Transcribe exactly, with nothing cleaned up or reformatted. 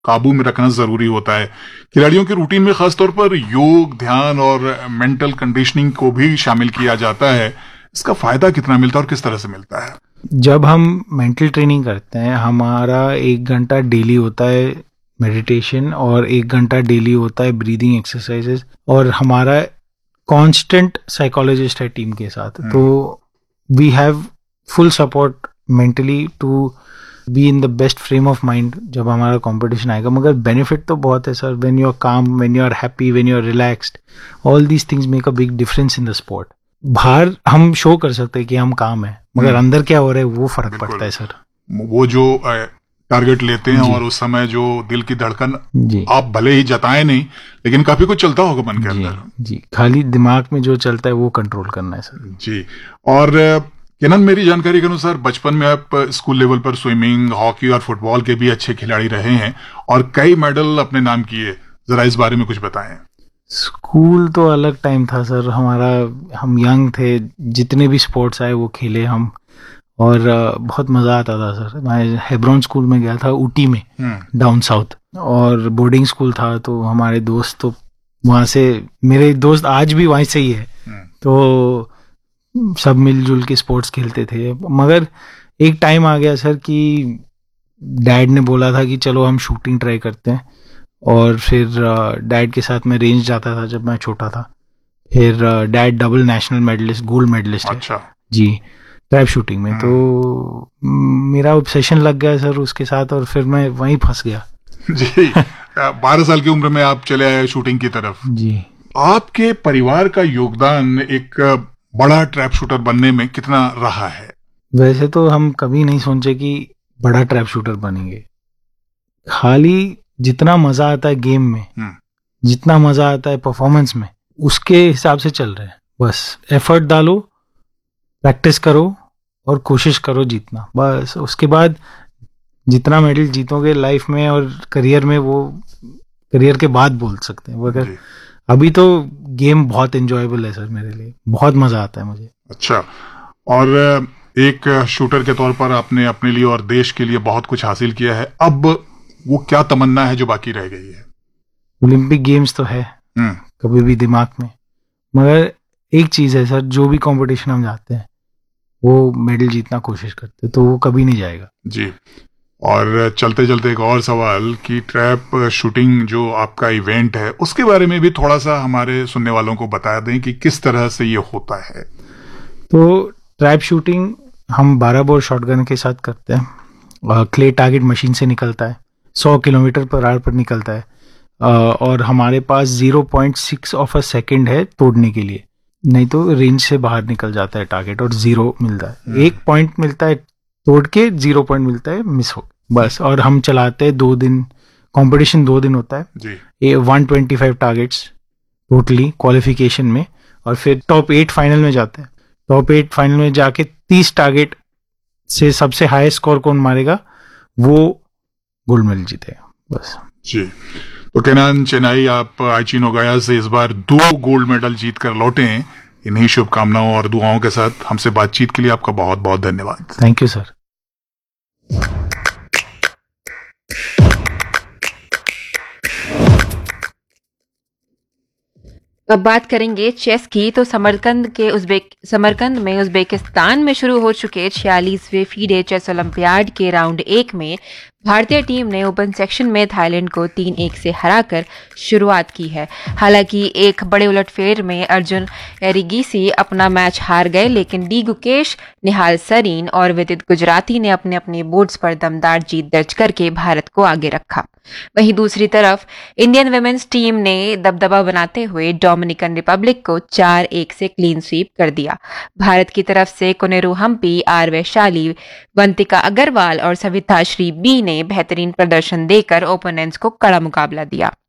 काबू में रखना जरूरी होता है। खिलाड़ियों के रूटीन में खासतौर पर योग, ध्यान और मेंटल कंडीशनिंग को भी शामिल किया जाता है। इसका फायदा कितना मिलता है और किस तरह से मिलता है? जब हम मेंटल ट्रेनिंग करते हैं, हमारा एक घंटा डेली होता है मेडिटेशन और एक घंटा डेली होता है ब्रीदिंग एक्सरसाइजेस, और हमारा कांस्टेंट साइकोलॉजिस्ट है टीम के साथ। तो we have full support mentally to be in the best frame of mind जब हमारा कंपटीशन आएगा। मगर बेनिफिट तो बहुत है सर। व्हेन यू आर काम, when you are happy, when you are relaxed, all these things make a big difference in the sport. बाहर हम शो कर सकते हैं कि हम काम है, मगर अंदर क्या हो रहा है वो फर्क पड़ता है सर। वो जो टारगेट लेते हैं और उस समय जो दिल की धड़कन आप भले ही जताए नहीं, लेकिन काफी कुछ चलता होगा मन के अंदर। जी, खाली दिमाग में जो चलता है वो कंट्रोल करना है सर। जी। और केनन, मेरी जानकारी के अनुसार बचपन में आप स्कूल लेवल पर स्विमिंग, हॉकी और फुटबॉल के भी अच्छे खिलाड़ी रहे हैं और कई मेडल अपने नाम किए। जरा इस बारे में कुछ बताएं। स्कूल तो अलग टाइम था सर हमारा, हम यंग थे, जितने भी स्पोर्ट्स आए वो खेले हम, और बहुत मज़ा आता था सर। मैं हेब्रोन स्कूल में गया था ऊटी में, डाउन साउथ, और बोर्डिंग स्कूल था। तो हमारे दोस्त तो वहाँ से, मेरे दोस्त आज भी वहीं से ही है, तो सब मिलजुल के स्पोर्ट्स खेलते थे। मगर एक टाइम आ गया सर कि डैड ने बोला था कि चलो हम शूटिंग ट्राई करते हैं, और फिर डैड के साथ मैं रेंज जाता था जब मैं छोटा था। फिर dad double national medallist, gold medallist है। अच्छा। जी, ट्रैप शूटिंग में। तो मेरा ऑब्सेशन लग गया सर उसके साथ, और फिर मैं वहीं फंस गया। जी। बारह साल की उम्र में आप चले आए शूटिंग की तरफ। जी। आपके परिवार का योगदान एक बड़ा ट्रैप शूटर बनने में कितना रहा है? वैसे तो हम कभी नहीं सोचे कि बड़ा ट्रैप शूटर बनेंगे। खाली जितना मजा आता है गेम में, जितना मजा आता है परफॉर्मेंस में, उसके हिसाब से चल रहे हैं। बस एफर्ट डालो, प्रैक्टिस करो और कोशिश करो जीतना। बस उसके बाद जितना मेडल जीतोगे लाइफ में और करियर में, वो करियर के बाद बोल सकते हैं। अगर अभी तो गेम बहुत एंजॉयबल है सर मेरे लिए, बहुत मजा आता है मुझे। अच्छा। और एक शूटर के तौर पर आपने अपने लिए और देश के लिए बहुत कुछ हासिल किया है। अब वो क्या तमन्ना है जो बाकी रह गई है? ओलंपिक गेम्स तो है कभी भी दिमाग में, मगर एक चीज है सर, जो भी कंपटीशन हम जाते हैं वो मेडल जीतना कोशिश करते, तो वो कभी नहीं जाएगा। जी। और चलते चलते एक और सवाल कि ट्रैप शूटिंग जो आपका इवेंट है उसके बारे में भी थोड़ा सा हमारे सुनने वालों को बता दें कि किस तरह से ये होता है। तो ट्रैप शूटिंग हम बारह बोर शॉटगन के साथ करते हैं। क्ले टारगेट मशीन से निकलता है, सौ किलोमीटर पर आवर पर निकलता है, और हमारे पास zero point six of a second है तोड़ने के लिए, नहीं तो रेंज से बाहर निकल जाता है टारगेट और जीरो मिलता है। एक पॉइंट मिलता है तोड़ के, जीरो पॉइंट मिलता है मिस हो, बस। और हम चलाते हैं दो दिन, कंपटीशन दो दिन होता है जी। ये one twenty five targets totally qualification में, और फिर टॉप एट फाइनल में जाते हैं। टॉप एट फाइनल में जाके तीस टारगेट से सबसे हाई स्कोर कौन मारेगा वो गोल्ड मेडल जीतेगा, बस। जी। तो केनन चेनाई, आप आईची नागोया से इस बार दो गोल्ड मेडल जीत कर लौटे हैं। इन्हीं शुभकामनाओं और दुआओं के साथ हमसे बातचीत के लिए आपका बहुत बहुत धन्यवाद। Thank you sir. अब बात करेंगे चेस की। तो समरकंद के उज़्बेक समरकंद में उज़्बेकिस्तान में शुरू हो चुके छियालीसवें फीडे चेस ओलंपियाड के राउंड एक में भारतीय टीम ने ओपन सेक्शन में थाईलैंड को तीन एक से हराकर शुरुआत की है। हालांकि एक बड़े उलटफेर में अर्जुन एरिगीसी अपना मैच हार गए, लेकिन डी गुकेश, निहाल सरीन और विदित गुजराती ने अपने अपने बोर्ड्स पर दमदार जीत दर्ज करके भारत को आगे रखा। वहीं दूसरी तरफ इंडियन वुमेन्स टीम ने दबदबा बनाते हुए डोमिनिकन रिपब्लिक को चार एक से क्लीन स्वीप कर दिया। भारत की तरफ से कोनेरू हम्पी, आर वैशाली, वंतिका अग्रवाल और सविता श्री बी ने बेहतरीन प्रदर्शन देकर ओपोनेंट्स को कड़ा मुकाबला दिया।